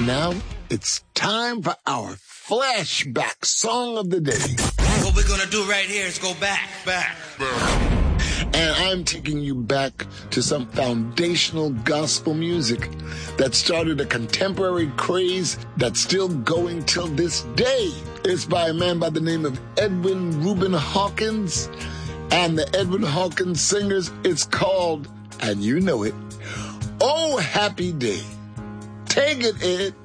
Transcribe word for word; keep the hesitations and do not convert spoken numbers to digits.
Now it's time for our flashback song of the day. What we're gonna do right here is go back, back, back. And I'm taking you back to some foundational gospel music that started a contemporary craze that's still going till this day. It's by a man by the name of Edwin Reuben Hawkins. And the Edwin Hawkins Singers, it's called, and you know it, Oh Happy Day. Take it, Ed.